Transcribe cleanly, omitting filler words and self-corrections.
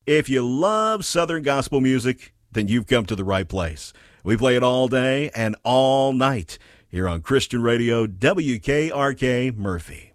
If you love Southern gospel music, then you've come to the right place. We play it all day and all night here on Christian Radio WKRK Murphy.